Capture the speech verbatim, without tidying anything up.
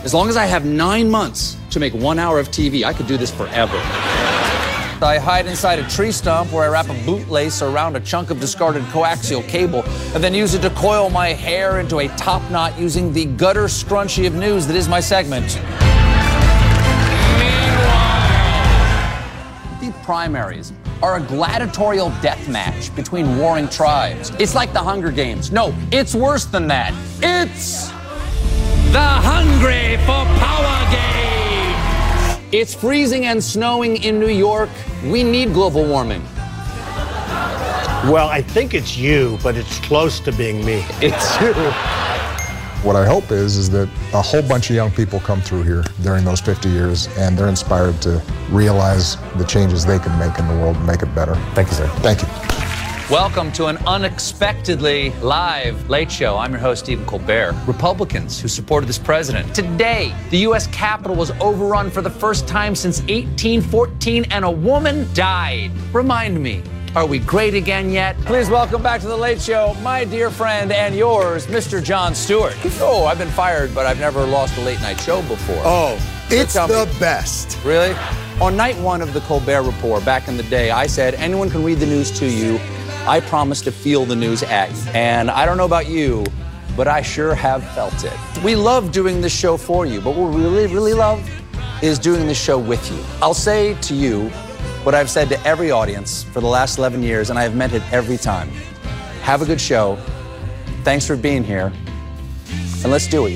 As long as I have nine months to make one hour of T V, I could do this forever. I hide inside a tree stump where I wrap a bootlace around a chunk of discarded coaxial cable and then use it to coil my hair into a top knot using the gutter scrunchie of news that is my segment. Meanwhile, the primaries are a gladiatorial death match between warring tribes. It's like the Hunger Games. No, it's worse than that. It's the Hungry for Power Game. It's freezing and snowing in New York. We need global warming. Well, I think it's you, but it's close to being me. It's you. What I hope is, is that a whole bunch of young people come through here during those fifty years and they're inspired to realize the changes they can make in the world and make it better. Thank you, sir. Thank you. Welcome to an unexpectedly live Late Show. I'm your host, Stephen Colbert. Republicans who supported this president. Today, the U S Capitol was overrun for the first time since eighteen fourteen, and a woman died. Remind me, are we great again yet? Please welcome back to the Late Show, my dear friend and yours, Mister Jon Stewart. Oh, I've been fired, but I've never lost a late night show before. Oh, it's So tell the me- best. Really? On night one of the Colbert Report back in the day, I said, anyone can read the news to you. I promise to feel the news at you. And I don't know about you, but I sure have felt it. We love doing this show for you, but what we really, really love is doing this show with you. I'll say to you what I've said to every audience for the last eleven years, and I have meant it every time. Have a good show. Thanks for being here. And let's do it, y'all.